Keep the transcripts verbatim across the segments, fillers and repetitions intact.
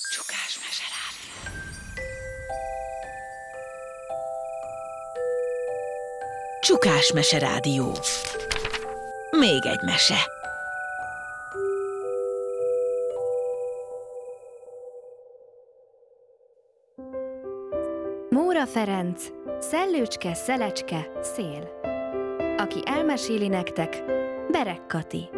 Csukásmese rádió. Csukásmese rádió. Még egy mese. Móra Ferenc, Szellőcske, Szelecske, Szél. Aki elmeséli nektek, Berek Kati.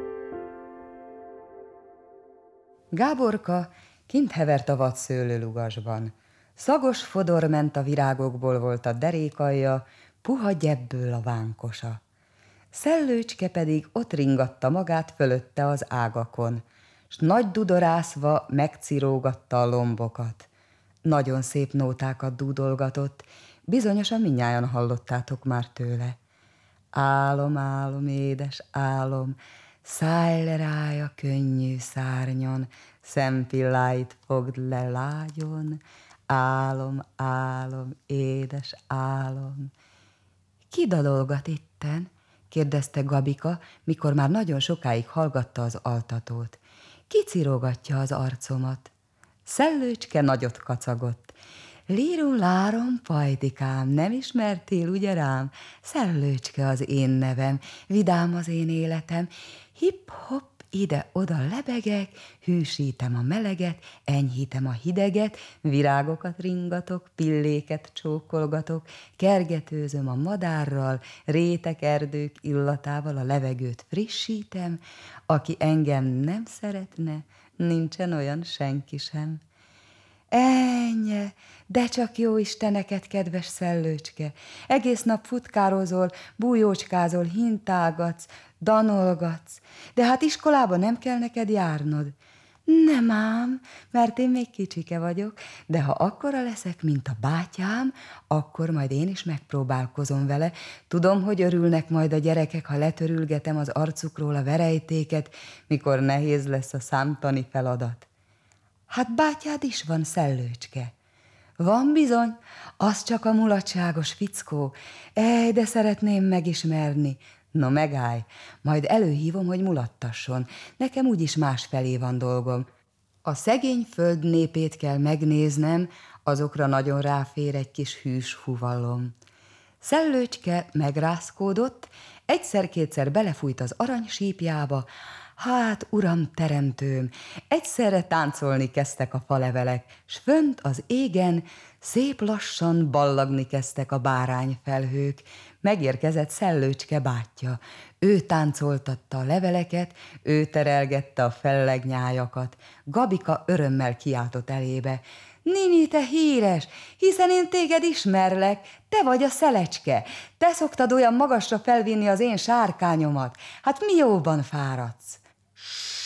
Gáborka kint hevert a vadszőlőlugasban. Szagos fodor ment a virágokból, volt a derékalja, puha gyebből a vánkosa. Szellőcske pedig ott ringatta magát fölötte az ágakon, s nagy dudorászva megcirógatta a lombokat. Nagyon szép nótákat dúdolgatott, bizonyosan mindnyájan hallottátok már tőle. Álom, álom, édes álom, szállj le rája könnyű szárnyon, szempilláit fogd le lágyon, álom, álom, édes álom. Ki dalolgat itten? Kérdezte Gabika, mikor már nagyon sokáig hallgatta az altatót. Ki cirogatja az arcomat? Szellőcske nagyot kacagott. Lírum, lárom, pajtikám, nem ismertél, ugye rám? Szellőcske az én nevem, vidám az én életem. Hip-hop, ide-oda lebegek, hűsítem a meleget, enyhítem a hideget, virágokat ringatok, pilléket csókolgatok, kergetőzöm a madárral, rétek erdők illatával a levegőt frissítem, aki engem nem szeretne, nincsen olyan senki sem. Ennyi, de csak jó Isteneket, kedves Szellőcske, egész nap futkározol, bújócskázol, hintágatsz, danolgatsz, de hát iskolába nem kell neked járnod. Nem ám, mert én még kicsike vagyok, de ha akkora leszek, mint a bátyám, akkor majd én is megpróbálkozom vele. Tudom, hogy örülnek majd a gyerekek, ha letörülgetem az arcukról a verejtéket, mikor nehéz lesz a számtani feladat. Hát bátyád is van, Szellőcske. Van bizony, az csak a mulatságos fickó. Ej, de szeretném megismerni. No megállj, majd előhívom, hogy mulattasson. Nekem úgyis másfelé van dolgom. A szegény föld népét kell megnéznem, azokra nagyon ráfér egy kis hűs huvallom. Szellőcske megrázkódott, egyszer-kétszer belefújt az arany sípjába. Hát, uram teremtőm, egyszerre táncolni kezdtek a falevelek, s fönt az égen szép lassan ballagni kezdtek a bárányfelhők. Megérkezett Szellőcske bátyja. Ő táncoltatta a leveleket, ő terelgette a fellegnyájakat. Gabika örömmel kiáltott elébe. Nini, te híres, hiszen én téged ismerlek, te vagy a Szelecske, te szoktad olyan magasra felvinni az én sárkányomat, hát mi jóban fáradsz?